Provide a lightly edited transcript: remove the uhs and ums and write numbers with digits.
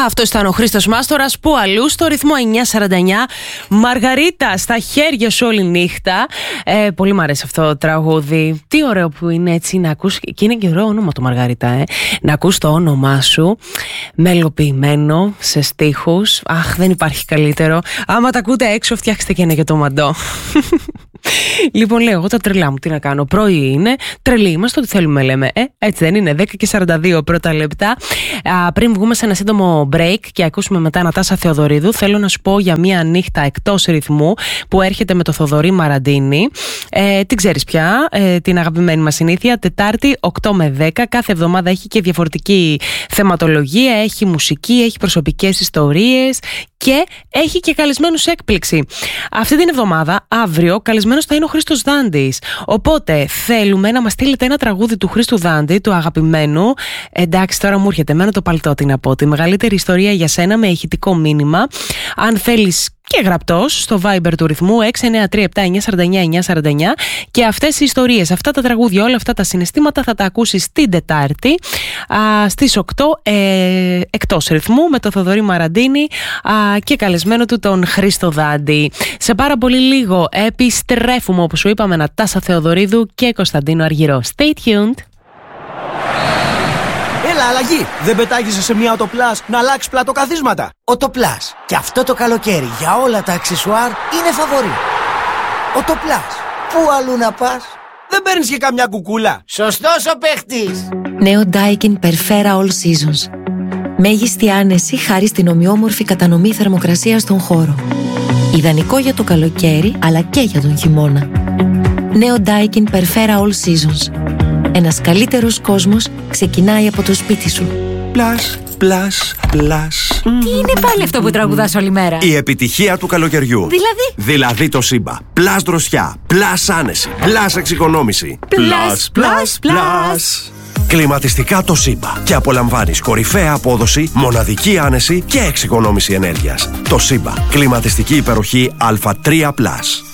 Αυτό ήταν ο Χρήστος Μάστορας, που αλλού στο ρυθμό 949. Μαργαρίτα, στα χέρια σου όλη νύχτα. Πολύ μου αρέσει αυτό το τραγούδι. Τι ωραίο που είναι έτσι να ακούς. Και είναι και ωραίο όνομα το Μαργαρίτα, να ακούς το όνομά σου μελοποιημένο σε στίχους. Αχ, δεν υπάρχει καλύτερο. Άμα τα ακούτε έξω, φτιάξτε και ένα για το μαντό. Λοιπόν, λέω εγώ τα τρελά μου, τι να κάνω. Πρωί είναι, τρελοί είμαστε, ό,τι θέλουμε λέμε. Έτσι δεν είναι, 10:42 πρώτα λεπτά. Πριν βγούμε σε ένα σύντομο break και ακούσουμε μετά Νατάσα Θεοδωρίδου, θέλω να σου πω για μια νύχτα εκτός ρυθμού που έρχεται με το Θοδωρή Μαραντίνη. Την ξέρεις πια, την αγαπημένη μας συνήθεια. Τετάρτη 8 με 10. Κάθε εβδομάδα έχει και διαφορετική θεματολογία, έχει μουσική, έχει προσωπικές ιστορίες και έχει και καλεσμένους έκπληξη. Αυτή την εβδομάδα, αύριο, καλεσμένος θα είναι ο Χρήστος Δάντης. Οπότε θέλουμε να μας στείλετε ένα τραγούδι του Χρήστου Δάντη, του αγαπημένου. Εντάξει, τώρα μου έρχεται εμένα το παλτό, τι να πω. Τη μεγαλύτερη ιστορία για σένα, με ηχητικό μήνυμα. Αν θέλεις και γραπτός στο Viber του ρυθμού 693-7-949-949. Και αυτές οι ιστορίες, αυτά τα τραγούδια, όλα αυτά τα συναισθήματα θα τα ακούσεις την Τετάρτη στις 8 εκτός ρυθμού με το Θοδωρή Μαραντίνη και καλεσμένο του τον Χρήστο Δάντη. Σε πάρα πολύ λίγο επιστρέφουμε, όπως σου είπαμε, Νατάσα Θεοδωρίδου και Κωνσταντίνο Αργυρό. Stay tuned. Έλα, αλλαγή! Δεν πετάγεσαι σε μια Οτοπλάς να αλλάξει πλατοκαθίσματα? Οτοπλάς. Και αυτό το καλοκαίρι για όλα τα αξεσουάρ είναι φαβορί. Οτοπλάς. Πού αλλού να πας? Δεν παίρνεις και καμιά κουκούλα? Σωστός ο παίχτης! Νέο Daikin Perfera All Seasons. Μέγιστη άνεση χάρη στην ομοιόμορφη κατανομή θερμοκρασίας στον χώρο. Ιδανικό για το καλοκαίρι αλλά και για τον χειμώνα. Νέο Daikin Perfera All Seasons. Ένας καλύτερος κόσμος ξεκινάει από το σπίτι σου. Πλάς, πλάς, πλάς. Τι είναι πάλι αυτό που τραγουδάς όλη μέρα? Η επιτυχία του καλοκαιριού. Δηλαδή το Σύμπα. Πλάς δροσιά, πλάς άνεση, πλάς εξοικονόμηση. Πλάς, πλάς, πλάς. Κλιματιστικά το Σύμπα. Και απολαμβάνεις κορυφαία απόδοση, μοναδική άνεση και εξοικονόμηση ενέργειας. Το Σύμπα. Κλιματιστική υπεροχή Α3+.